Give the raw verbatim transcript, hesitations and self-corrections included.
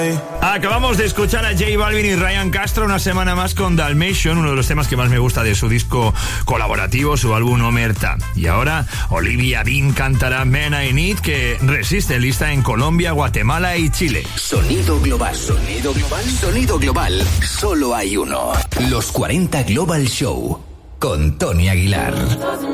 Acabamos de escuchar a J Balvin y Ryan Castro una semana más con Dalmatian, uno de los temas que más me gusta de su disco colaborativo, su álbum Omerta. Y ahora Olivia Dean cantará Man I Need, que resiste lista en Colombia, Guatemala y Chile. Sonido global, sonido global, sonido global. Solo hay uno. Los cuarenta Global Show con Tony Aguilar.